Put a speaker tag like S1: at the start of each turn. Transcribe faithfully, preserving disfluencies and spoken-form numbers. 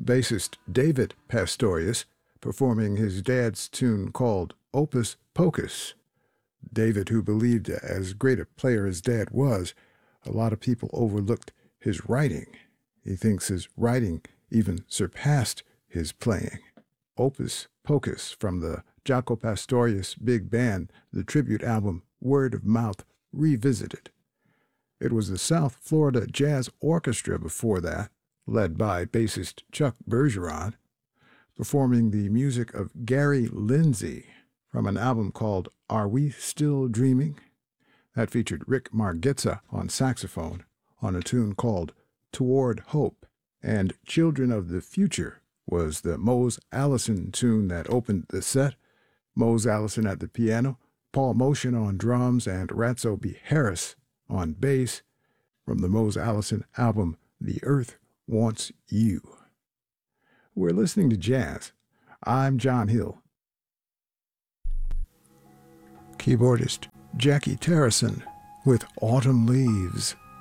S1: bassist David Pastorius performing his dad's tune called Opus Pocus. David, who believed as great a player as Dad was, a lot of people overlooked his writing. He thinks his writing even surpassed his playing. Opus Pocus from the Jaco Pastorius Big Band, the tribute album Word of Mouth Revisited. It was the South Florida Jazz Orchestra before that, led by bassist Chuck Bergeron, performing the music of Gary Lindsay from an album called Are We Still Dreaming? That featured Rick Margitza on saxophone on a tune called Toward Hope. And Children of the Future was the Mose Allison tune that opened the set. Mose Allison at the piano, Paul Motion on drums, and Ratso B. Harris on bass from the Mose Allison album The Earth Wants You. We're listening to jazz. I'm John Hill. Keyboardist Jackie Terrison with Autumn Leaves.